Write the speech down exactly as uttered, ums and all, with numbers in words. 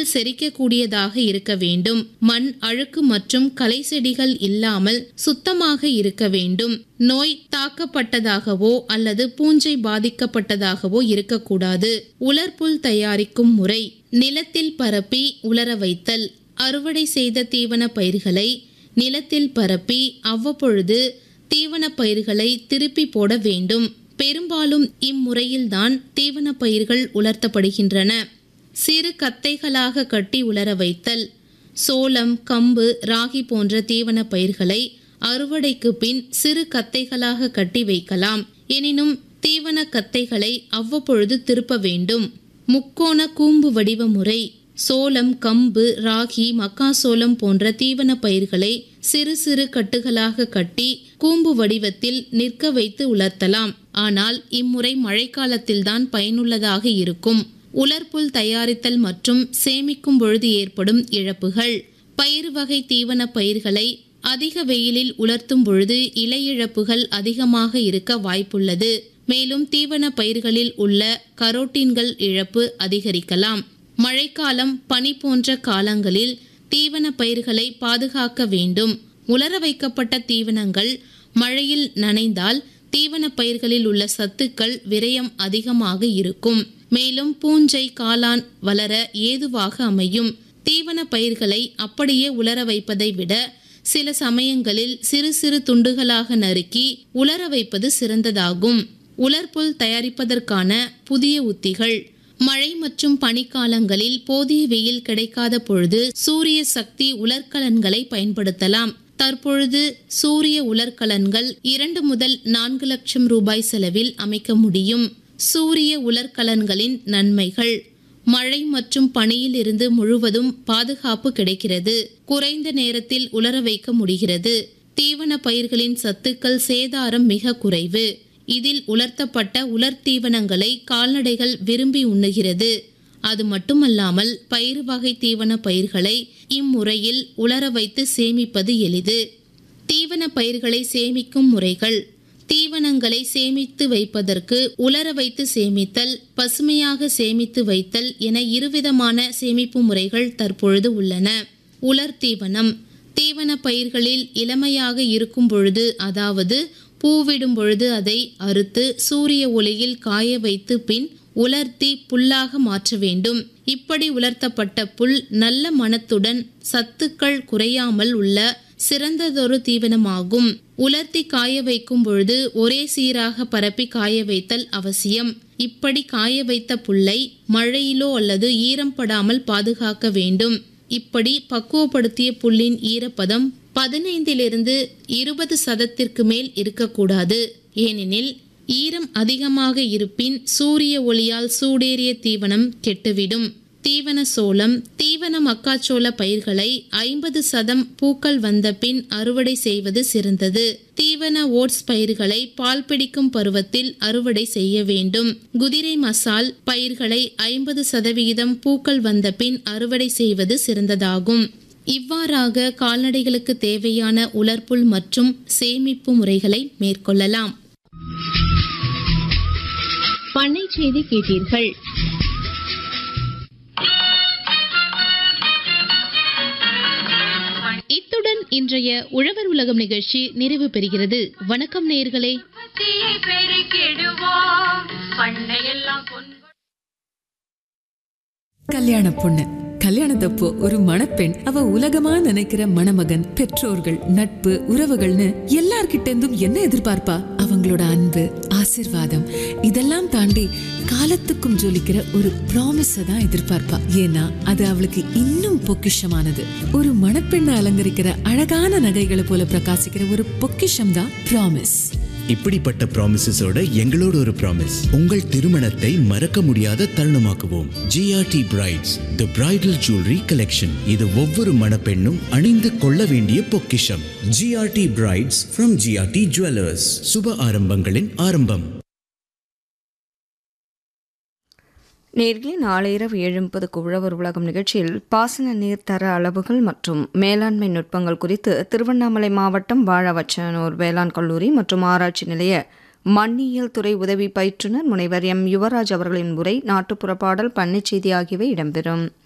எளிதில் செரிக்கக்கூடியதாக இருக்க வேண்டும். மண் அழுக்கு மற்றும் களை செடிகள் இல்லாமல் சுத்தமாக இருக்க வேண்டும். நோய் தாக்கப்பட்டதாகவோ அல்லது பூஞ்சை பாதிக்கப்பட்டதாகவோ இருக்கக்கூடாது. உலர்புல் தயாரிக்கும் முறை: நிலத்தில் பரப்பி உலர வைத்தல். அறுவடை செய்த தீவன பயிர்களை நிலத்தில் பரப்பி அவ்வப்பொழுது தீவன பயிர்களை திருப்பி போட வேண்டும். பெரும்பாலும் இம்முறையில்தான் தீவன பயிர்கள் உலர்த்தப்படுகின்றன. சிறு கத்தைகளாக கட்டி உலர வைத்தல். சோளம், கம்பு, ராகி போன்ற தீவன பயிர்களை அறுவடைக்கு பின் சிறு கத்தைகளாக கட்டி வைக்கலாம். எனினும் தீவன கத்தைகளை அவ்வப்பொழுது திருப்ப வேண்டும். முக்கோண கூம்பு வடிவ முறை: சோளம், கம்பு, ராகி, மக்காசோளம் போன்ற தீவன பயிர்களை சிறு சிறு கட்டுகளாக கட்டி கூம்பு வடிவத்தில் நிற்க வைத்து உலர்த்தலாம். ஆனால் இம்முறை மழைக்காலத்தில்தான் பயனுள்ளதாக இருக்கும். உலர்புல் தயாரித்தல் மற்றும் சேமிக்கும் பொழுது ஏற்படும் இழப்புகள்: பயிர் வகை தீவன பயிர்களை அதிக வெயிலில் உலர்த்தும் பொழுது இலை இழப்புகள் அதிகமாக இருக்க வாய்ப்புள்ளது. மேலும் தீவன பயிர்களில் உள்ள கரோட்டின்கள் இழப்பு அதிகரிக்கலாம். மழைக்காலம், பனி போன்ற காலங்களில் தீவன பயிர்களை பாதுகாக்க வேண்டும். உலர வைக்கப்பட்ட தீவனங்கள் மழையில் நனைந்தால் தீவன பயிர்களில் உள்ள சத்துக்கள் விரயம் அதிகமாக இருக்கும். மேலும் பூஞ்சை, காளான் வளர ஏதுவாக அமையும். தீவன பயிர்களை அப்படியே உலர வைப்பதை விட சில சமயங்களில் சிறு சிறு துண்டுகளாக நறுக்கி உலர வைப்பது சிறந்ததாகும். உலர்புல் தயாரிப்பதற்கான புதிய உத்திகள்: மழை மற்றும் பனிக்காலங்களில் போதிய வெயில் கிடைக்காத பொழுது சூரிய சக்தி உலர்கலன்களை பயன்படுத்தலாம். தற்பொழுது சூரிய உலர்கலன்கள் இரண்டு முதல் நான்கு லட்சம் ரூபாய் செலவில் அமைக்க முடியும். சூரிய உலர்கலன்களின் நன்மைகள்: மழை மற்றும் பனியில் இருந்து முழுவதும் பாதுகாப்பு கிடைக்கிறது. குறைந்த நேரத்தில் உலர வைக்க முடிகிறது. தீவன பயிர்களின் சத்துக்கள் சேதாரம் மிக குறைவு. இதில் உலர்த்தப்பட்ட உலர் தீவனங்களை கால்நடைகள் விரும்பி உண்ணுகிறது. அது மட்டுமல்லாமல் பயிர் வகை தீவன பயிர்களை இம்முறையில் உலர வைத்து சேமிப்பது எளிது. தீவன பயிர்களை சேமிக்கும் முறைகள்: தீவனங்களை சேமித்து வைப்பதற்கு உலர வைத்து சேமித்தல், பசுமையாக சேமித்து வைத்தல் என இருவிதமான சேமிப்பு முறைகள் தற்பொழுது உள்ளன. உலர் தீவனம்: தீவன பயிர்களில் இளமையாக இருக்கும் பொழுது, அதாவது பூவிடும் பொழுது அதை அறுத்து சூரிய ஒளியில் காய வைத்து பின் உலர்த்தி புல்லாக மாற்ற வேண்டும். இப்படி உலர்த்தப்பட்ட புல் நல்ல மணத்துடன் சத்துக்கள் குறையாமல் உள்ள சிறந்ததொரு தீவனமாகும். உலர்த்தி காய வைக்கும் பொழுது ஒரே சீராக பரப்பி காய வைத்தல் அவசியம். இப்படி காய வைத்த புல்லை மழையிலோ அல்லது ஈரம் படாமல் பாதுகாக்க வேண்டும். இப்படி பக்குவப்படுத்திய புல்லின் ஈரப்பதம் பதினைந்திலிருந்து இருபது சதத்திற்கு மேல் இருக்கக்கூடாது. ஏனெனில் ஈரம் அதிகமாக இருப்பின் சூரிய ஒளியால் சூடேறிய தீவனம் கெட்டுவிடும். தீவன சோளம்: தீவன மக்காச்சோள பயிர்களை ஐம்பது சதம் பூக்கள் வந்த பின் அறுவடை செய்வது சிறந்தது. தீவன ஓட்ஸ் பயிர்களை பால் பிடிக்கும் பருவத்தில் அறுவடை செய்ய வேண்டும். குதிரை மசால் பயிர்களை ஐம்பது சதவிகிதம் பூக்கள் வந்த பின் அறுவடை செய்வது சிறந்ததாகும். இவ்வாறாக கால்நடைகளுக்கு தேவையான உலர்புல் மற்றும் சேமிப்பு முறைகளை மேற்கொள்ளலாம். பண்ணை செய்தி கேட்டீர்கள். இத்துடன் இன்றைய உழவர் உலகம் நிகழ்ச்சி நிறைவு பெறுகிறது. வணக்கம் நேயர்களே. கல்யாண பொண்ணு கல்யாணத்தப்போ ஒரு மணப்பெண் அவ உலகமா நினைக்கிற மணமகன், பெற்றோர்கள், நட்பு, உறவுகள்னு எல்லார்கிட்ட இருந்தும் என்ன எதிர்பார்ப்பா? அவங்களோட அன்பு, ஆசிர்வாதம் இதெல்லாம் தாண்டி காலத்துக்கும் ஜொலிக்கிற ஒரு ப்ராமிஸ தான் எதிர்பார்ப்பா. ஏன்னா அது அவளுக்கு இன்னும் பொக்கிஷமானது. ஒரு மணப்பெண்ணை அலங்கரிக்கிற அழகான நகைகளை போல பிரகாசிக்கிற ஒரு பொக்கிஷம் தான் ப்ராமிஸ். இப்படிப்பட்ட ப்ராமிசஸோட எங்களோட ஒரு ப்ராமிஸ்: உங்கள் திருமணத்தை மறக்க முடியாத தருணமாக்குவோம். ஜிஆர்டி பிரைட்ஸ், தி பிரைடல் ஜுவல்லரி கலெக்ஷன். இது ஒவ்வொரு மணப்பெண்ணும் அணிந்து கொள்ள வேண்டிய பொக்கிஷம். GRT brides from GRT jewellers. சுப ஆரம்பங்களின் ஆரம்பம். நேர்களே, நாளை இரவு ஏழு முப்பதுக்கு உழவர் உலகம் நிகழ்ச்சியில் பாசன நீர் தர அளவுகள் மற்றும் மேலாண்மை நுட்பங்கள் குறித்து திருவண்ணாமலை மாவட்டம் வாழவச்சனூர் வேளாண் கல்லூரி மற்றும் ஆராய்ச்சி நிலைய மண்ணியல் துறை உதவி பயிற்றுனர் முனைவர் எம் யுவராஜ் அவர்களின் உரை, நாட்டுப்புற பாடல், பண்ணைச் செய்தி ஆகியவை இடம்பெறும்.